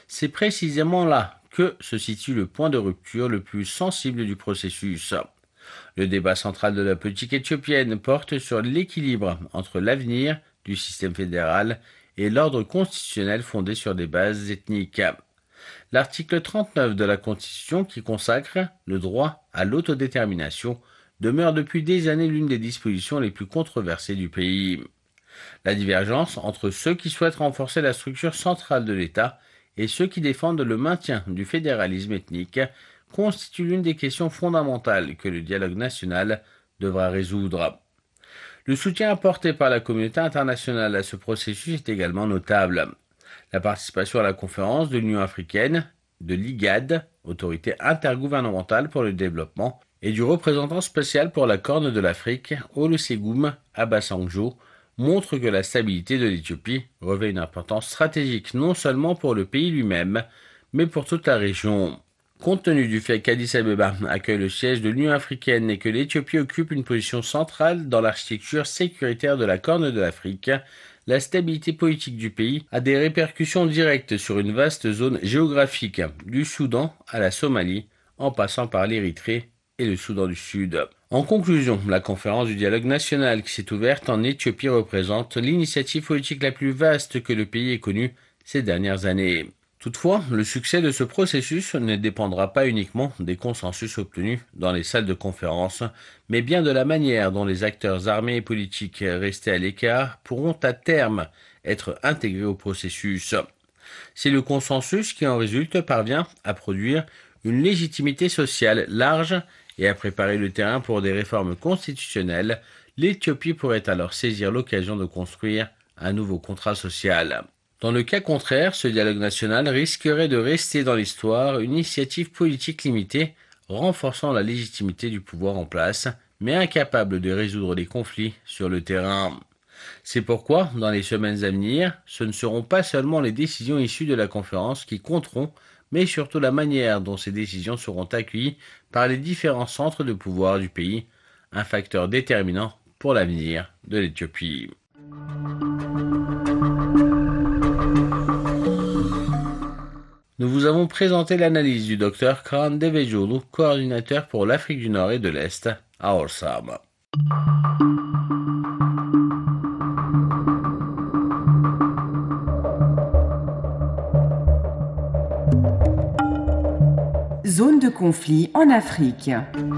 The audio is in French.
C'est précisément là que se situe le point de rupture le plus sensible du processus. Le débat central de la politique éthiopienne porte sur l'équilibre entre l'avenir du système fédéral et l'ordre constitutionnel fondé sur des bases ethniques. L'article 39 de la Constitution, qui consacre le droit à l'autodétermination, demeure depuis des années l'une des dispositions les plus controversées du pays. La divergence entre ceux qui souhaitent renforcer la structure centrale de l'État et ceux qui défendent le maintien du fédéralisme ethnique constitue l'une des questions fondamentales que le dialogue national devra résoudre. Le soutien apporté par la communauté internationale à ce processus est également notable. La participation à la conférence de l'Union africaine, de l'IGAD, Autorité intergouvernementale pour le développement, et du représentant spécial pour la Corne de l'Afrique, Olusegun Obasanjo, montre que la stabilité de l'Éthiopie revêt une importance stratégique non seulement pour le pays lui-même, mais pour toute la région. Compte tenu du fait qu'Addis Abeba accueille le siège de l'Union africaine et que l'Éthiopie occupe une position centrale dans l'architecture sécuritaire de la Corne de l'Afrique, la stabilité politique du pays a des répercussions directes sur une vaste zone géographique, du Soudan à la Somalie, en passant par l'Érythrée et le Soudan du Sud. En conclusion, la conférence du dialogue national qui s'est ouverte en Éthiopie représente l'initiative politique la plus vaste que le pays ait connue ces dernières années. Toutefois, le succès de ce processus ne dépendra pas uniquement des consensus obtenus dans les salles de conférence, mais bien de la manière dont les acteurs armés et politiques restés à l'écart pourront à terme être intégrés au processus. Si le consensus qui en résulte parvient à produire une légitimité sociale large et à préparer le terrain pour des réformes constitutionnelles, l'Éthiopie pourrait alors saisir l'occasion de construire un nouveau contrat social. Dans le cas contraire, ce dialogue national risquerait de rester dans l'histoire une initiative politique limitée, renforçant la légitimité du pouvoir en place, mais incapable de résoudre les conflits sur le terrain. C'est pourquoi, dans les semaines à venir, ce ne seront pas seulement les décisions issues de la conférence qui compteront, mais surtout la manière dont ces décisions seront accueillies par les différents centres de pouvoir du pays, un facteur déterminant pour l'avenir de l'Éthiopie. Nous vous avons présenté l'analyse du Dr Kran Devejolu, coordinateur pour l'Afrique du Nord et de l'Est, à Orsam. Zone de conflit en Afrique.